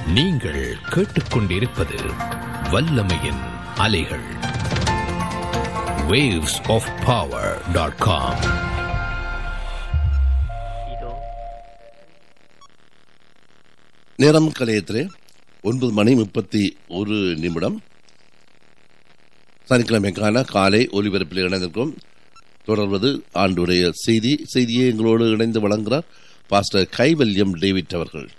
நீங்கள் கேட்டுக்கொண்டிருப்பது வல்லமையின் அலைகள். wavesofpower.com. நேரம் கலையத்திலே 9:31 சனிக்கிழமைக்கான காலை ஒலிபரப்பில் இணைந்திருக்கும். தொடர்வது ஆண்டுடைய செய்தியை எங்களோடு இணைந்து வழங்குகிறார் பாஸ்டர் கைவல்யம் டேவிட் அவர்கள்.